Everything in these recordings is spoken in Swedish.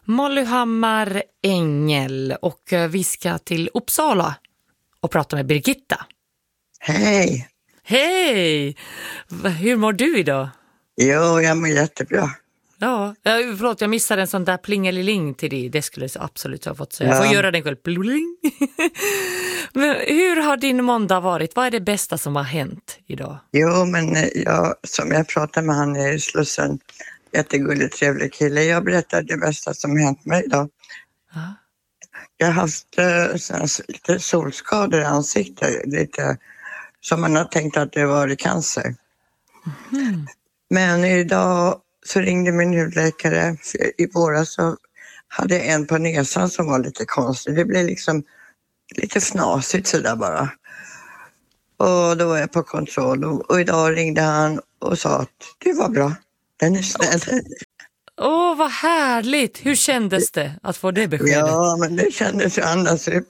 Molly Hammar Engel och vi ska till Uppsala och prata med Birgitta. Hej! Hej! Hur mår du idag? Jo, jag mår jättebra. Ja, förlåt, jag missade en sån där plingeliling till dig. Det skulle jag absolut ha fått säga. Jag får göra den själv. Bling. Men hur har din måndag varit? Vad är det bästa som har hänt idag? Jo, men som jag pratade med han i Slussen, jättegullig, trevlig kille. Jag berättade det bästa som hänt mig idag. Ja. Jag har haft lite solskador i ansiktet, lite som man har tänkt att det var cancer. Mm. Men idag så ringde min hudläkare. I våras så hade jag en på näsan som var lite konstig. Det blev liksom lite fnasigt sådär bara. Och då var jag på kontroll och idag ringde han och sa att det var bra. Den är snäll. Åh, vad härligt! Hur kändes det att få det beskedet? Ja, men det kändes ju andas ut.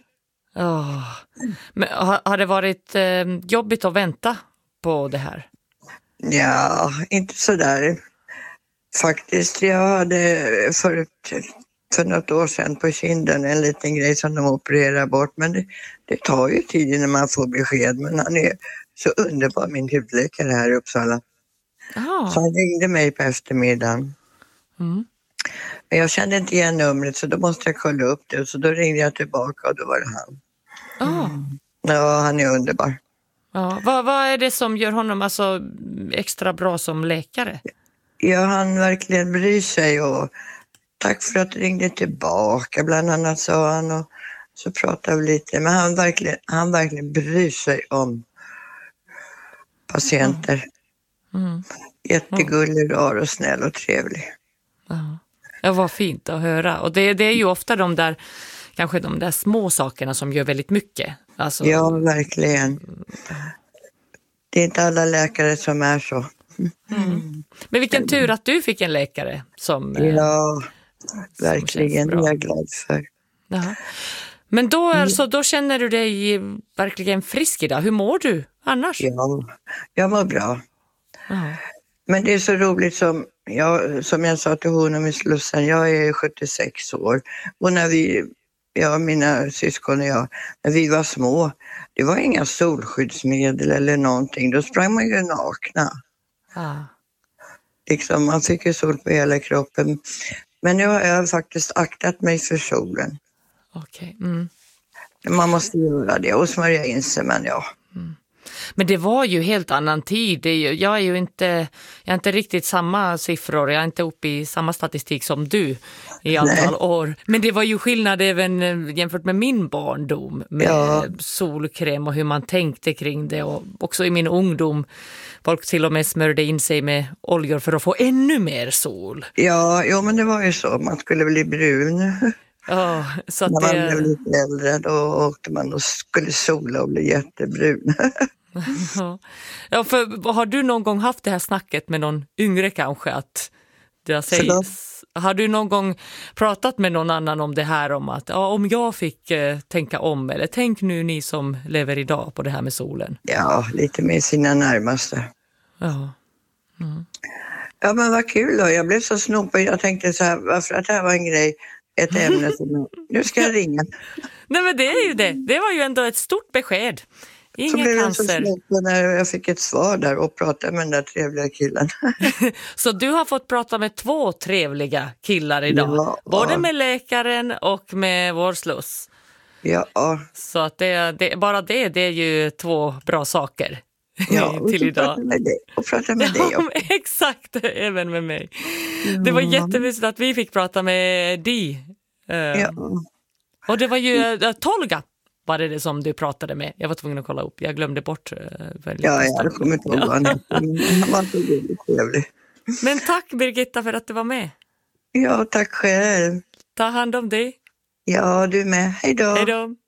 Men har det varit jobbigt att vänta på det här? Ja, inte sådär. Faktiskt, jag hade för något år sedan på kinden en liten grej som de opererar bort. Men det tar ju tid innan man får besked. Men han är så underbar, min hudläkare här i Uppsala. Så han ringde mig på eftermiddagen. Mm. Jag kände inte igen numret så då måste jag kolla upp det. Så då ringde jag tillbaka och då var det han. Ja, han är underbar. Ja, vad är det som gör honom alltså extra bra som läkare? Ja, han verkligen bryr sig och tack för att du ringde tillbaka bland annat, sa han, och så pratade vi lite. Men han verkligen bryr sig om patienter. Jättegullig, rar och snäll och trevlig. Ja, vad fint att höra. Och det är ju ofta de där små sakerna som gör väldigt mycket. Alltså... Ja, verkligen. Det är inte alla läkare som är så. Men vilken tur att du fick en läkare som... Ja, verkligen. Det är jag glad för. Jaha. Men då känner du dig verkligen frisk idag. Hur mår du annars? Ja, jag mår bra. Jaha. Men det är så roligt som jag sa till honom i Slussen, jag är 76 år och när mina syskon och jag, när vi var små, det var inga solskyddsmedel eller någonting, då sprang man ju nakna. Liksom, man fick ju sol på hela kroppen. Men nu har jag faktiskt aktat mig för solen. Okej. Man måste göra det och smörja in sig, men ja. Men det var ju helt annan tid. Jag är inte riktigt samma siffror. Jag är inte uppe i samma statistik som du i antal år. Men det var ju skillnad även jämfört med min barndom med solkräm och hur man tänkte kring det. Och också i min ungdom, folk till och med smörjde in sig med oljor för att få ännu mer sol. Ja, men det var ju så. Man skulle bli brun. Ja, så att när man blev lite äldre då åkte man och skulle sola och bli jättebrun. Ja, för har du någon gång haft det här snacket med någon yngre kanske att det sägs? Har du någon gång pratat med någon annan om det här, om att om jag fick tänka om, eller tänk nu ni som lever idag på det här med solen? Ja, lite med sina närmaste. Ja. Ja, men vad kul då. Jag blev så snopig. Jag tänkte så här, varför att det här var en grej, ett ämne som nu ska jag ringa. Nej, men det är ju det. Det var ju ändå ett stort besked. Ingen cancer. Så blev jag så snopig när jag fick ett svar där och pratade med den där trevliga killen. Så du har fått prata med 2 trevliga killar idag. Ja. Både med läkaren och med vår sluss. Ja. Så att det är ju 2 bra saker. Ja, och till idag. Prata med dig också. Exakt, även med mig. Det var jättevisst att vi fick prata med dig. Och det var ju Tolga, var det som du pratade med. Jag var tvungen att kolla upp, jag glömde bort. Jag hade kommit ihåg honom. Han var så trevlig. Men tack Birgitta för att du var med. Ja, tack själv. Ta hand om dig. Ja, du med. Hej då. Hej då.